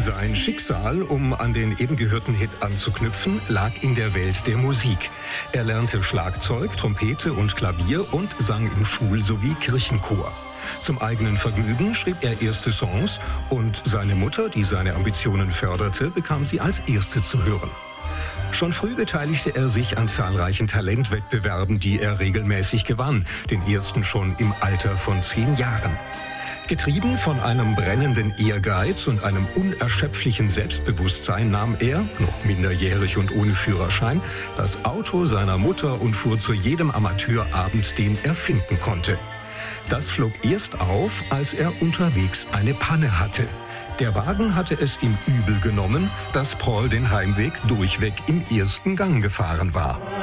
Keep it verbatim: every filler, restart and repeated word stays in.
Sein Schicksal, um an den eben gehörten Hit anzuknüpfen, lag in der Welt der Musik. Er lernte Schlagzeug, Trompete und Klavier und sang im Schul- sowie Kirchenchor. Zum eigenen Vergnügen schrieb er erste Songs und seine Mutter, die seine Ambitionen förderte, bekam sie als erste zu hören. Schon früh beteiligte er sich an zahlreichen Talentwettbewerben, die er regelmäßig gewann, den ersten schon im Alter von zehn Jahren. Getrieben von einem brennenden Ehrgeiz und einem unerschöpflichen Selbstbewusstsein nahm er, noch minderjährig und ohne Führerschein, das Auto seiner Mutter und fuhr zu jedem Amateurabend, den er finden konnte. Das flog erst auf, als er unterwegs eine Panne hatte. Der Wagen hatte es ihm übel genommen, dass Paul den Heimweg durchweg im ersten Gang gefahren war.